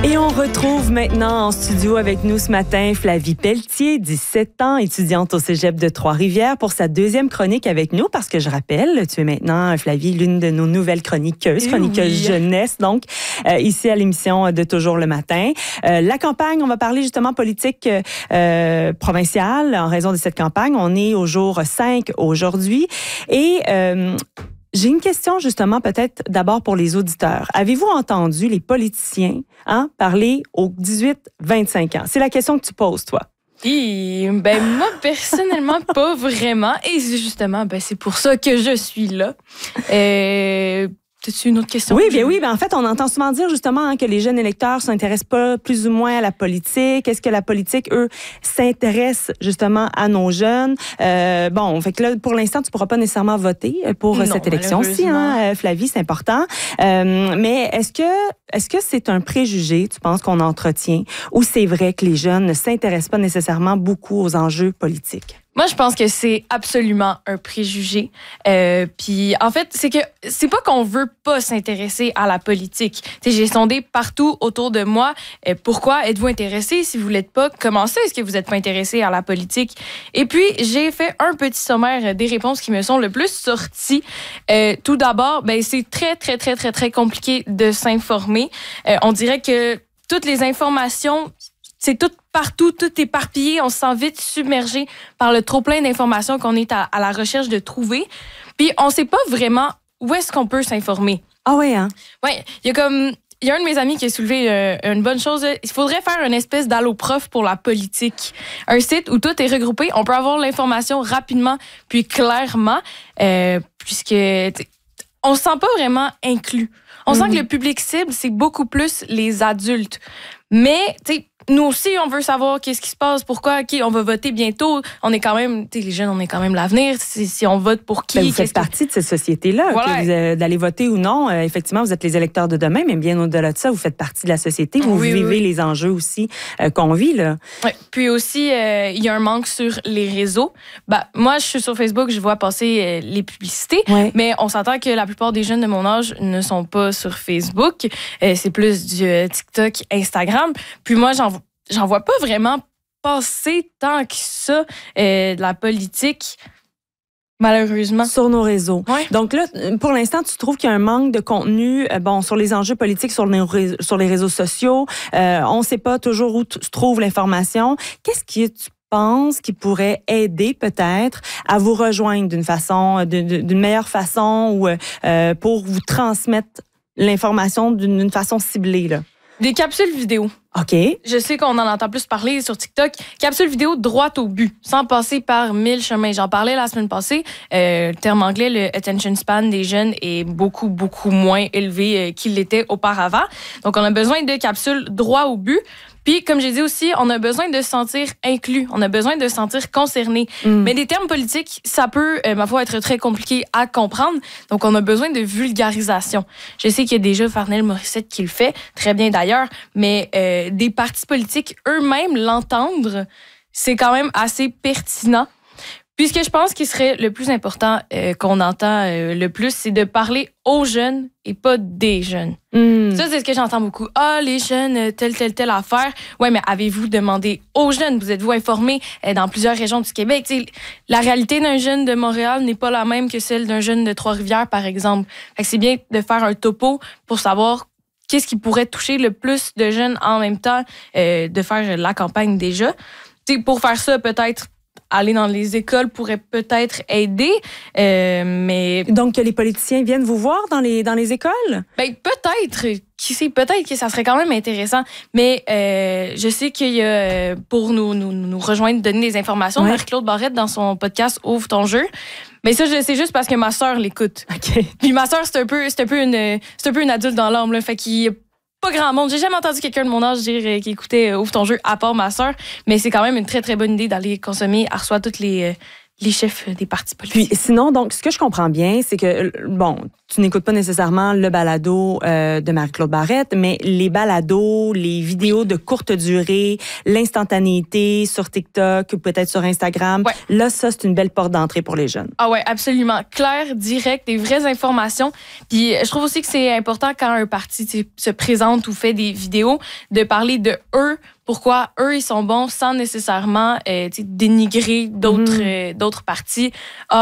Et on retrouve maintenant en studio avec nous ce matin Flavie Pelletier, 17 ans, étudiante au Cégep de Trois-Rivières, pour sa deuxième chronique avec nous, parce que je rappelle, tu es maintenant, Flavie, l'une de nos nouvelles chroniqueuses jeunesse, donc, ici à l'émission de Toujours le matin. La campagne, on va parler justement politique provinciale en raison de cette campagne. On est au jour 5 aujourd'hui et... j'ai une question justement peut-être d'abord pour les auditeurs. Avez-vous entendu les politiciens parler aux 18-25 ans? C'est la question que tu poses, toi. Moi, personnellement, pas vraiment. Et justement, c'est pour ça que je suis là. As-tu une autre question? Oui. En fait, on entend souvent dire justement que les jeunes électeurs ne s'intéressent pas plus ou moins à la politique. Est-ce que la politique, eux, s'intéresse justement à nos jeunes? Fait que là, pour l'instant, tu ne pourras pas nécessairement voter pour cette élection-ci, Flavie, c'est important. Mais est-ce que c'est un préjugé, tu penses, qu'on entretient, ou c'est vrai que les jeunes ne s'intéressent pas nécessairement beaucoup aux enjeux politiques? Moi, je pense que c'est absolument un préjugé. Puis, en fait, c'est pas qu'on veut pas s'intéresser à la politique. J'ai sondé partout autour de moi. Pourquoi êtes-vous intéressé? Si vous l'êtes pas, comment ça est-ce que vous n'êtes pas intéressé à la politique? Et puis, j'ai fait un petit sommaire des réponses qui me sont le plus sorties. Tout d'abord, c'est très, très, très, très, très compliqué de s'informer. On dirait que toutes les informations... C'est tout partout, tout éparpillé. On se sent vite submergé par le trop-plein d'informations qu'on est à la recherche de trouver. Puis, on ne sait pas vraiment où est-ce qu'on peut s'informer. Ah oui, hein? Oui, il y a un de mes amis qui a soulevé une bonne chose. Il faudrait faire une espèce d'allo-prof pour la politique. Un site où tout est regroupé. On peut avoir l'information rapidement puis clairement, puisque on se sent pas vraiment inclus. On sent que le public cible, c'est beaucoup plus les adultes. Mais, nous aussi, on veut savoir qu'est-ce qui se passe, pourquoi, on va voter bientôt. On est quand même, les jeunes, on est quand même l'avenir. Si on vote pour qui? Vous faites partie de cette société-là. Voilà. D'aller voter ou non, effectivement, vous êtes les électeurs de demain, mais bien au-delà de ça, vous faites partie de la société. Vous vivez les enjeux aussi qu'on vit, là. Ouais. Puis aussi, il y a un manque sur les réseaux. Moi, je suis sur Facebook, je vois passer les publicités, mais on s'entend que la plupart des jeunes de mon âge ne sont pas sur Facebook. C'est plus du TikTok, Instagram. Puis moi, j'en vois pas vraiment passer tant que ça de la politique, malheureusement. Sur nos réseaux. Ouais. Donc là, pour l'instant, tu trouves qu'il y a un manque de contenu sur les enjeux politiques sur les réseaux sociaux. On ne sait pas toujours où se trouve l'information. Qu'est-ce que tu penses qui pourrait aider peut-être à vous rejoindre d'une meilleure façon ou pour vous transmettre l'information d'une façon ciblée, là? Des capsules vidéo. OK. Je sais qu'on en entend plus parler sur TikTok. Capsule vidéo droit au but, sans passer par 1000 chemins. J'en parlais la semaine passée. Le terme anglais, le attention span des jeunes est beaucoup, beaucoup moins élevé qu'il l'était auparavant. Donc, on a besoin de capsules droit au but. Puis, comme j'ai dit aussi, on a besoin de se sentir inclus. On a besoin de se sentir concerné. Mais des termes politiques, ça peut, ma foi, être très compliqué à comprendre. Donc, on a besoin de vulgarisation. Je sais qu'il y a déjà Farnell Morissette qui le fait, très bien d'ailleurs, mais des partis politiques eux-mêmes l'entendre, c'est quand même assez pertinent. Puis ce que je pense qui serait le plus important qu'on entend le plus, c'est de parler aux jeunes et pas des jeunes. Ça, c'est ce que j'entends beaucoup. Les jeunes, telle affaire. Ouais, mais avez-vous demandé aux jeunes? Vous êtes-vous informés dans plusieurs régions du Québec? T'sais, la réalité d'un jeune de Montréal n'est pas la même que celle d'un jeune de Trois-Rivières, par exemple. Fait que c'est bien de faire un topo pour savoir qu'est-ce qui pourrait toucher le plus de jeunes en même temps, de faire la campagne déjà. T'sais, pour faire ça, peut-être aller dans les écoles pourrait peut-être aider, mais... Donc, que les politiciens viennent vous voir dans les écoles? Peut-être. Qui sait, peut-être que ça serait quand même intéressant. Mais je sais qu'il y a, pour nous rejoindre, donner des informations, Marie-Claude Barrette, dans son podcast « Ouvre ton jeu ». Mais ça, je le sais juste parce que ma sœur l'écoute. OK. Puis ma sœur, c'est un peu une adulte dans l'âme, là. Fait qu'il y a pas grand monde. J'ai jamais entendu quelqu'un de mon âge dire qu'il écoutait Ouvre ton jeu, à part ma sœur. Mais c'est quand même une très, très bonne idée d'aller consommer. Elle reçoit toutes les les chefs des partis politiques. Puis sinon, donc, ce que je comprends bien, c'est que, bon, tu n'écoutes pas nécessairement le balado de Marie-Claude Barrette, mais les balados, les vidéos de courte durée, l'instantanéité sur TikTok, peut-être sur Instagram, là, ça, c'est une belle porte d'entrée pour les jeunes. Ah ouais, absolument. Clair, direct, des vraies informations. Puis je trouve aussi que c'est important quand un parti se présente ou fait des vidéos, de parler de eux, pourquoi eux, ils sont bons sans nécessairement dénigrer d'autres partis.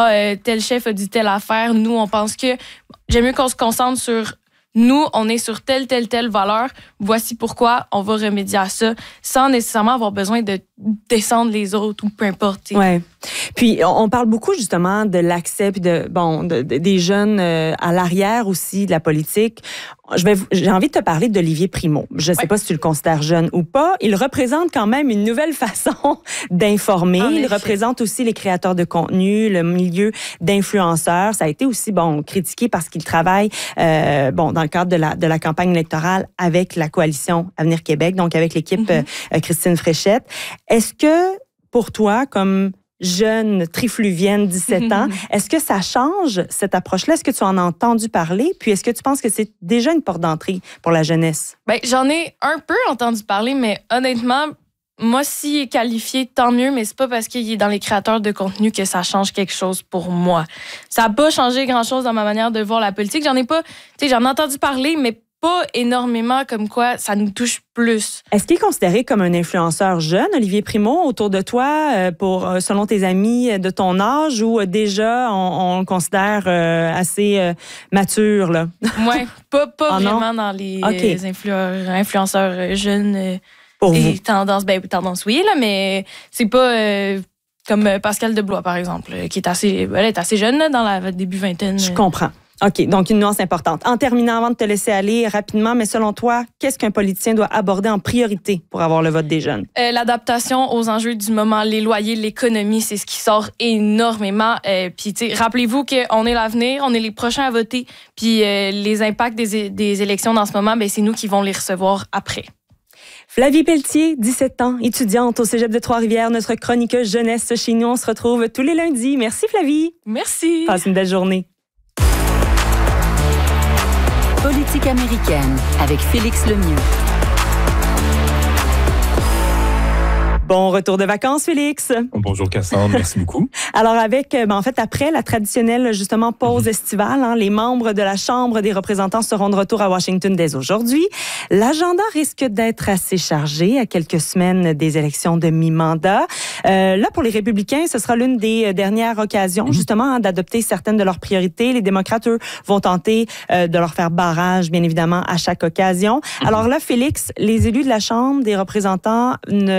Tel chef a dit telle affaire. Nous, on pense que... J'aime mieux qu'on se concentre sur... Nous, on est sur telle valeur. Voici pourquoi on va remédier à ça sans nécessairement avoir besoin de descendre les autres ou peu importe. Ouais. Puis, on parle beaucoup justement de l'accès puis des jeunes à l'arrière aussi de la politique. J'ai envie de te parler d'Olivier Primo. Je ne sais pas si tu le considères jeune ou pas. Il représente quand même une nouvelle façon d'informer. Il représente aussi les créateurs de contenu, le milieu d'influenceurs. Ça a été aussi critiqué parce qu'il travaille dans le cadre de la campagne électorale avec la coalition Avenir Québec, donc avec l'équipe Christine Fréchette. Est-ce que pour toi, comme jeune trifluvienne, 17 ans, est-ce que ça change cette approche-là? Est-ce que tu en as entendu parler? Puis est-ce que tu penses que c'est déjà une porte d'entrée pour la jeunesse? Bien, j'en ai un peu entendu parler, mais honnêtement, moi, s'il est qualifié, tant mieux, mais c'est pas parce qu'il est dans les créateurs de contenu que ça change quelque chose pour moi. Ça n'a pas changé grand-chose dans ma manière de voir la politique. J'en ai entendu parler, mais pas énormément, comme quoi ça nous touche plus. Est-ce qu'il est considéré comme un influenceur jeune, Olivier Primo, autour de toi, selon tes amis de ton âge, ou déjà on le considère assez mature, là? Oui, pas vraiment dans les influenceurs jeunes et tendance oui, là, mais c'est pas... comme Pascal Deblois, par exemple, qui est assez jeune, là, dans la début vingtaine. Je comprends. OK, donc une nuance importante. En terminant, avant de te laisser aller rapidement, mais selon toi, qu'est-ce qu'un politicien doit aborder en priorité pour avoir le vote des jeunes? L'adaptation aux enjeux du moment, les loyers, l'économie, c'est ce qui sort énormément. Puis, rappelez-vous qu'on est l'avenir, on est les prochains à voter, puis les impacts des élections dans ce moment, c'est nous qui vont les recevoir après. Flavie Pelletier, 17 ans, étudiante au Cégep de Trois-Rivières, notre chroniqueuse jeunesse chez nous. On se retrouve tous les lundis. Merci, Flavie. Merci. Passe une belle journée. Politique américaine avec Félix Lemieux. Bon retour de vacances, Félix. Bonjour, Cassandre. Merci beaucoup. Alors, après la traditionnelle, justement, pause estivale, les membres de la Chambre des représentants seront de retour à Washington dès aujourd'hui. L'agenda risque d'être assez chargé à quelques semaines des élections de mi-mandat. Là, pour les républicains, ce sera l'une des dernières occasions, justement, d'adopter certaines de leurs priorités. Les démocrates, eux, vont tenter de leur faire barrage, bien évidemment, à chaque occasion. Alors là, Félix, les élus de la Chambre des représentants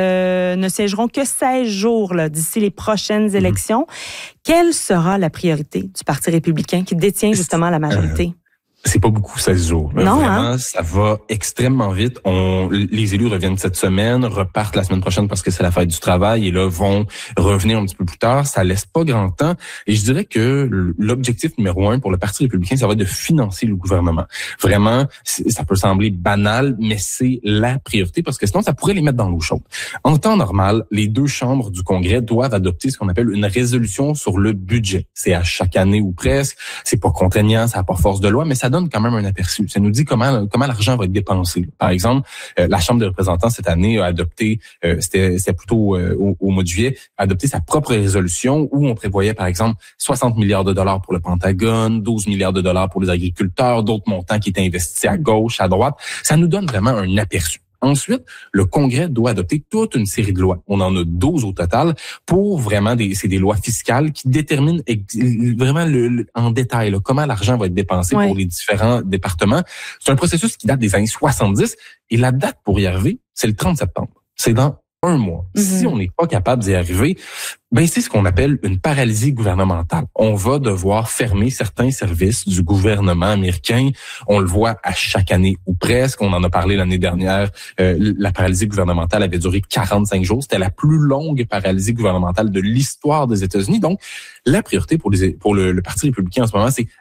ne siégeront que 16 jours d'ici les prochaines élections. Quelle sera la priorité du Parti républicain qui détient justement la majorité? C'est pas beaucoup, 16 jours. Non, vraiment, ça va extrêmement vite. Les élus reviennent cette semaine, repartent la semaine prochaine parce que c'est la fête du travail et là, vont revenir un petit peu plus tard. Ça laisse pas grand temps. Et je dirais que l'objectif numéro 1 pour le Parti républicain, ça va être de financer le gouvernement. Vraiment, ça peut sembler banal, mais c'est la priorité parce que sinon, ça pourrait les mettre dans l'eau chaude. En temps normal, les deux chambres du Congrès doivent adopter ce qu'on appelle une résolution sur le budget. C'est à chaque année ou presque. C'est pas contraignant, ça n'a pas force de loi, mais ça donne quand même un aperçu. Ça nous dit comment l'argent va être dépensé. Par exemple, la Chambre des représentants cette année a adopté, c'était plutôt au mois de juillet, a adopté sa propre résolution où on prévoyait par exemple 60 milliards de dollars pour le Pentagone, 12 milliards de dollars pour les agriculteurs, d'autres montants qui étaient investis à gauche, à droite. Ça nous donne vraiment un aperçu. Ensuite, le Congrès doit adopter toute une série de lois. On en a 12 au total pour vraiment c'est des lois fiscales qui déterminent vraiment en détail comment l'argent va être dépensé pour les différents départements. C'est un processus qui date des années 70 et la date pour y arriver, c'est le 30 septembre. C'est dans un mois. Si on n'est pas capable d'y arriver, c'est ce qu'on appelle une paralysie gouvernementale. On va devoir fermer certains services du gouvernement américain. On le voit à chaque année ou presque. On en a parlé l'année dernière. La paralysie gouvernementale avait duré 45 jours. C'était la plus longue paralysie gouvernementale de l'histoire des États-Unis. Donc, la priorité pour le Parti républicain en ce moment, c'est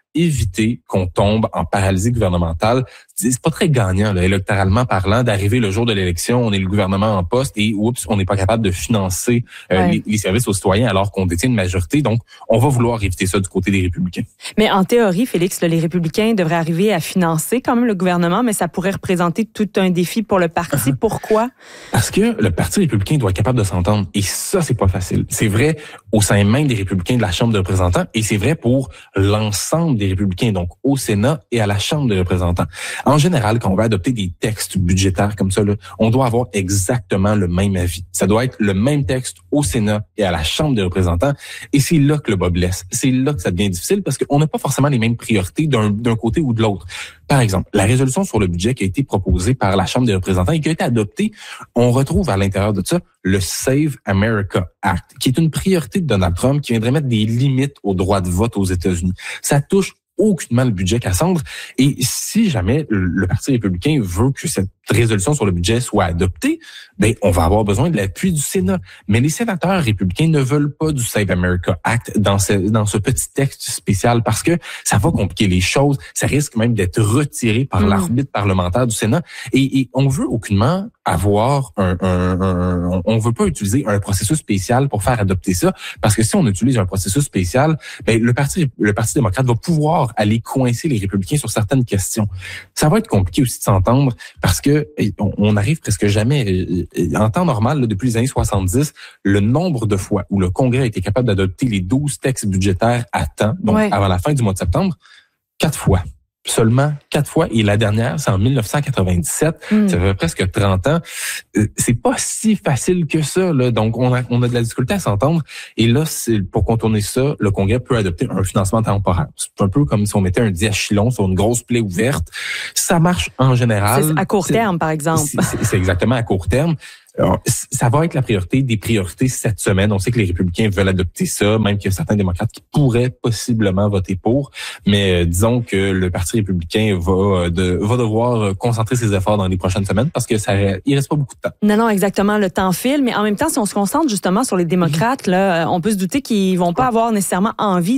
éviter qu'on tombe en paralysie gouvernementale. C'est pas très gagnant, là, électoralement parlant, d'arriver le jour de l'élection, on est le gouvernement en poste et oups, on n'est pas capable de financer les services aux citoyens alors qu'on détient une majorité. Donc, on va vouloir éviter ça du côté des républicains. Mais en théorie, Félix, là, les républicains devraient arriver à financer quand même le gouvernement, mais ça pourrait représenter tout un défi pour le parti. Pourquoi? Parce que le Parti républicain doit être capable de s'entendre. Et ça, c'est pas facile. C'est vrai au sein même des républicains de la Chambre des représentants et c'est vrai pour l'ensemble des républicains, donc au Sénat et à la Chambre des représentants. En général, quand on va adopter des textes budgétaires comme ça, là, on doit avoir exactement le même avis. Ça doit être le même texte au Sénat et à la Chambre des représentants. Et c'est là que le bas blesse. C'est là que ça devient difficile parce qu'on n'a pas forcément les mêmes priorités d'un côté ou de l'autre. Par exemple, la résolution sur le budget qui a été proposée par la Chambre des représentants et qui a été adoptée, on retrouve à l'intérieur de ça le Save America Act, qui est une priorité de Donald Trump qui viendrait mettre des limites au droit de vote aux États-Unis. Ça touche aucunement le budget Cassandre. Et si jamais le Parti républicain veut que cette résolution sur le budget soit adoptée, ben on va avoir besoin de l'appui du Sénat. Mais les sénateurs républicains ne veulent pas du Save America Act dans ce petit texte spécial parce que ça va compliquer les choses. Ça risque même d'être retiré par l'arbitre parlementaire du Sénat. Et on veut aucunement avoir on veut pas utiliser un processus spécial pour faire adopter ça parce que si on utilise un processus spécial, ben le Parti démocrate va pouvoir aller coincer les républicains sur certaines questions. Ça va être compliqué aussi de s'entendre parce que on arrive presque jamais en temps normal là, depuis les années 70, le nombre de fois où le Congrès a été capable d'adopter les 12 textes budgétaires à temps, donc avant la fin du mois de septembre, 4 fois. Seulement 4 fois. Et la dernière, c'est en 1997. Ça fait presque 30 ans. C'est pas si facile que ça, là. Donc, on a de la difficulté à s'entendre. Et là, pour contourner ça, le Congrès peut adopter un financement temporaire. C'est un peu comme si on mettait un diachylon sur une grosse plaie ouverte. Ça marche en général. C'est à court terme, par exemple. C'est exactement à court terme. Alors, ça va être la priorité des priorités cette semaine. On sait que les républicains veulent adopter ça, même qu'il y a certains démocrates qui pourraient possiblement voter pour. Mais disons que le Parti républicain va devoir concentrer ses efforts dans les prochaines semaines parce que il reste pas beaucoup de temps. Non, exactement. Le temps file. Mais en même temps, si on se concentre justement sur les démocrates, là, on peut se douter qu'ils vont pas avoir nécessairement envie